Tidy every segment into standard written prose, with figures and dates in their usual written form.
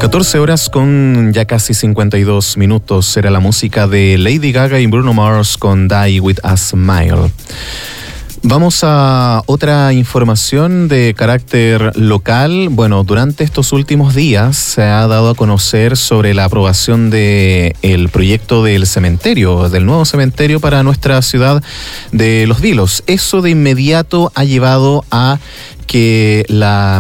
14 horas con ya casi 52 minutos. Era la música de Lady Gaga y Bruno Mars con Die With A Smile. Vamos a otra información de carácter local. Bueno, durante estos últimos días se ha dado a conocer sobre la aprobación del proyecto del cementerio, del nuevo cementerio para nuestra ciudad de Los Vilos. Eso de inmediato ha llevado a que la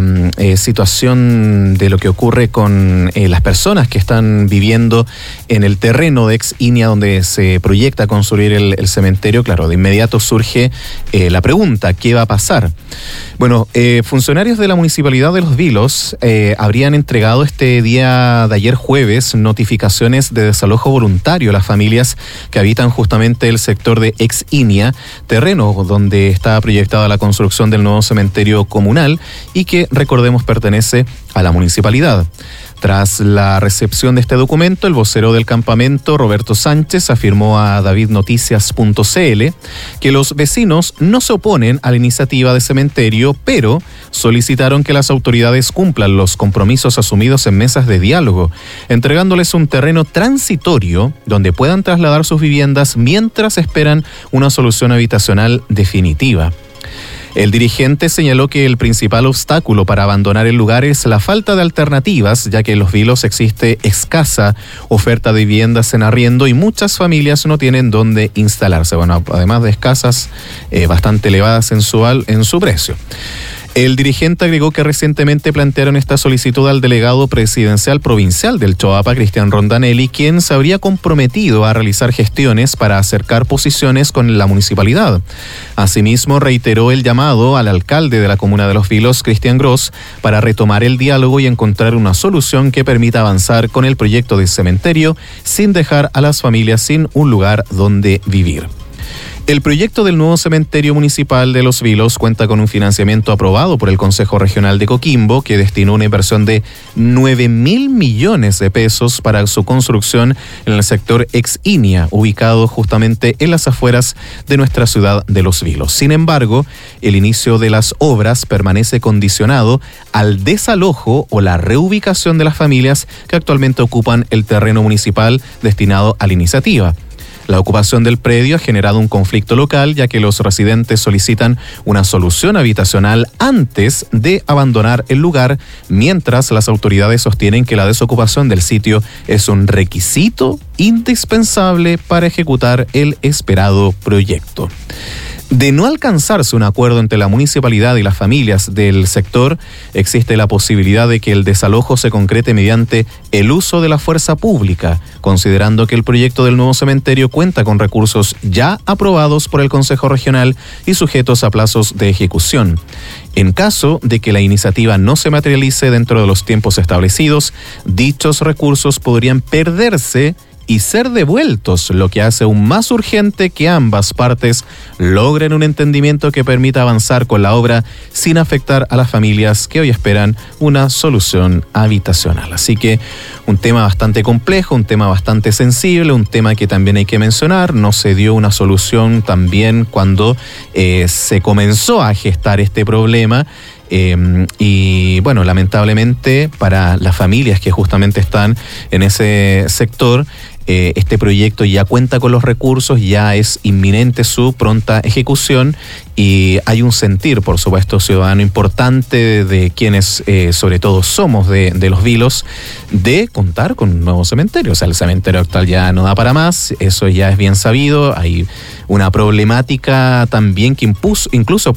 situación de lo que ocurre con las personas que están viviendo en el terreno de Ex Inia donde se proyecta construir el cementerio, claro, de inmediato surge la pregunta, ¿qué va a pasar? Bueno, funcionarios de la Municipalidad de Los Vilos habrían entregado este día de ayer jueves notificaciones de desalojo voluntario a las familias que habitan justamente el sector de Ex Inia, terreno donde está proyectada la construcción del nuevo cementerio comunal y que, recordemos, pertenece a la municipalidad. Tras la recepción de este documento, el vocero del campamento, Roberto Sánchez, afirmó a davidnoticias.cl que los vecinos no se oponen a la iniciativa de cementerio, pero solicitaron que las autoridades cumplan los compromisos asumidos en mesas de diálogo, entregándoles un terreno transitorio donde puedan trasladar sus viviendas mientras esperan una solución habitacional definitiva. El dirigente señaló que el principal obstáculo para abandonar el lugar es la falta de alternativas, ya que en Los Vilos existe escasa oferta de viviendas en arriendo y muchas familias no tienen dónde instalarse. Bueno, además de escasas, bastante elevadas en su precio. El dirigente agregó que recientemente plantearon esta solicitud al delegado presidencial provincial del Choapa, Cristian Rondanelli, quien se habría comprometido a realizar gestiones para acercar posiciones con la municipalidad. Asimismo, reiteró el llamado al alcalde de la comuna de Los Vilos, Cristian Gross, para retomar el diálogo y encontrar una solución que permita avanzar con el proyecto de cementerio sin dejar a las familias sin un lugar donde vivir. El proyecto del nuevo cementerio municipal de Los Vilos cuenta con un financiamiento aprobado por el Consejo Regional de Coquimbo, que destinó una inversión de 9.000 millones de pesos para su construcción en el sector Ex Inia, ubicado justamente en las afueras de nuestra ciudad de Los Vilos. Sin embargo, el inicio de las obras permanece condicionado al desalojo o la reubicación de las familias que actualmente ocupan el terreno municipal destinado a la iniciativa. La ocupación del predio ha generado un conflicto local, ya que los residentes solicitan una solución habitacional antes de abandonar el lugar, mientras las autoridades sostienen que la desocupación del sitio es un requisito indispensable para ejecutar el esperado proyecto. De no alcanzarse un acuerdo entre la municipalidad y las familias del sector, existe la posibilidad de que el desalojo se concrete mediante el uso de la fuerza pública, considerando que el proyecto del nuevo cementerio cuenta con recursos ya aprobados por el Consejo Regional y sujetos a plazos de ejecución. En caso de que la iniciativa no se materialice dentro de los tiempos establecidos, dichos recursos podrían perderse y ser devueltos, lo que hace aún más urgente que ambas partes logren un entendimiento que permita avanzar con la obra sin afectar a las familias que hoy esperan una solución habitacional. Así que un tema bastante complejo, un tema bastante sensible, un tema que también hay que mencionar. No se dio una solución también cuando se comenzó a gestar este problema. Y bueno, lamentablemente para las familias que justamente están en ese sector, este proyecto ya cuenta con los recursos, ya es inminente su pronta ejecución y hay un sentir, por supuesto, ciudadano importante de quienes sobre todo somos de Los Vilos, de contar con un nuevo cementerio. O sea, el cementerio actual ya no da para más, eso ya es bien sabido. Hay una problemática también que incluso